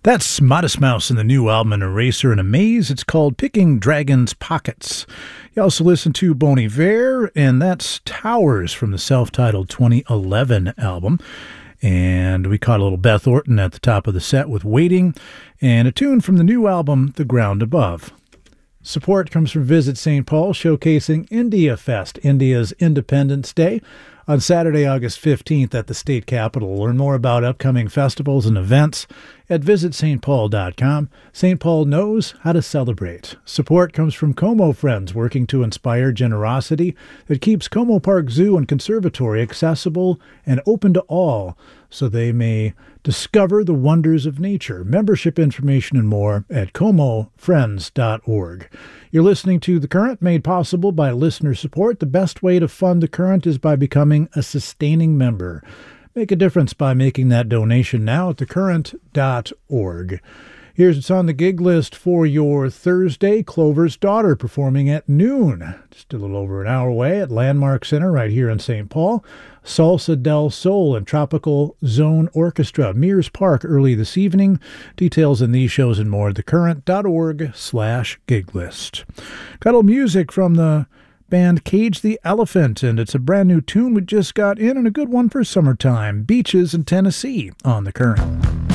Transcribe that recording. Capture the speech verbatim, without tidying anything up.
That's Modest Mouse in the new album An Eraser and a Maze. It's called Picking Dragon's Pockets. You also listen to Bon Iver, and that's Towers from the self-titled twenty eleven album. And we caught a little Beth Orton at the top of the set with Waiting, and a tune from the new album The Ground Above. Support comes from Visit Saint Paul, showcasing India Fest, India's Independence Day, on Saturday, August fifteenth at the state capitol. Learn more about upcoming festivals and events at visit st paul dot com. Saint Paul knows how to celebrate. Support comes from Como Friends, working to inspire generosity that keeps Como Park Zoo and Conservatory accessible and open to all, so they may discover the wonders of nature. Membership information and more at como friends dot org. You're listening to The Current, made possible by listener support. The best way to fund The Current is by becoming a sustaining member. Make a difference by making that donation now at the current dot org. Here's what's on the gig list for your Thursday. Clover's Daughter performing at noon, just a little over an hour away at Landmark Center right here in Saint Paul. Salsa del Sol and Tropical Zone Orchestra, Mears Park, early this evening. Details in these shows and more at the current dot org slash gig list. Got a little music from the band Cage the Elephant, and it's a brand new tune we just got in and a good one for summertime. Beaches in Tennessee on The Current.